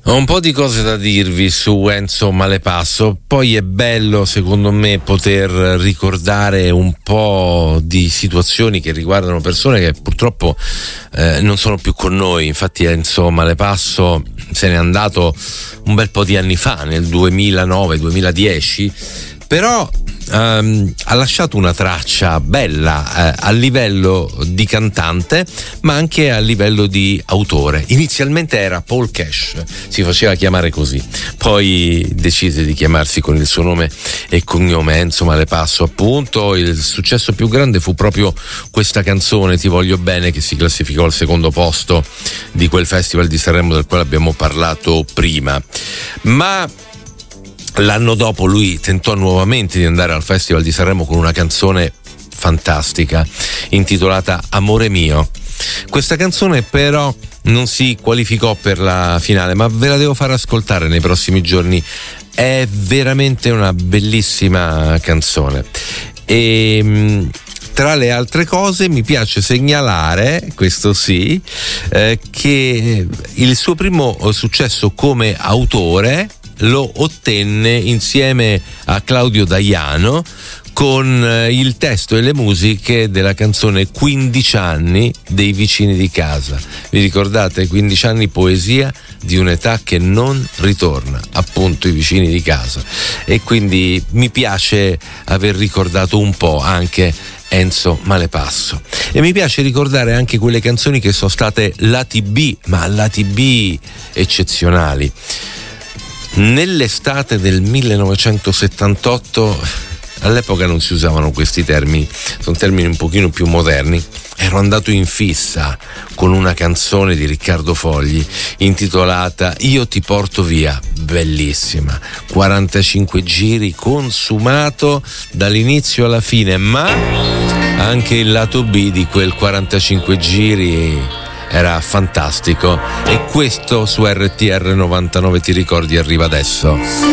Ho un po' di cose da dirvi su Enzo Malepasso, poi è bello secondo me poter ricordare un po' di situazioni che riguardano persone che purtroppo non sono più con noi. Infatti Enzo Malepasso se n'è andato un bel po' di anni fa, nel 2009-2010, però ha lasciato una traccia bella a livello di cantante, ma anche a livello di autore. Inizialmente era Paul Cash, si faceva chiamare così, poi decise di chiamarsi con il suo nome e cognome, Enzo Malepasso appunto. Il successo più grande fu proprio questa canzone, Ti voglio bene, che si classificò al secondo posto di quel Festival di Sanremo del quale abbiamo parlato prima. Ma l'anno dopo lui tentò nuovamente di andare al Festival di Sanremo con una canzone fantastica intitolata Amore mio. Questa canzone però non si qualificò per la finale, ma ve la devo far ascoltare nei prossimi giorni. È veramente una bellissima canzone. E tra le altre cose mi piace segnalare, questo sì, che il suo primo successo come autore lo ottenne insieme a Claudio Daiano con il testo e le musiche della canzone 15 anni dei vicini di casa. Vi ricordate? 15 anni, poesia di un'età che non ritorna, appunto i vicini di casa. E quindi mi piace aver ricordato un po' anche Enzo Malepasso, e mi piace ricordare anche quelle canzoni che sono state lati B, ma lati B eccezionali. Nell'estate del 1978, all'epoca non si usavano questi termini, sono termini un pochino più moderni, ero andato in fissa con una canzone di Riccardo Fogli intitolata Io ti porto via, bellissima, 45 giri consumato dall'inizio alla fine, ma anche il lato B di quel 45 giri era fantastico, e questo su RTR 99 ti ricordi arriva adesso.